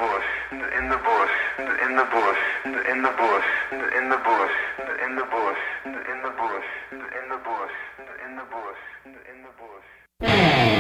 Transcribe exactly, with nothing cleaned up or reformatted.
bush, in the bush, in the bush, in the bush, in the bush, in the bush, in the bush, in the bush, in the bush, in the bush, in the bush.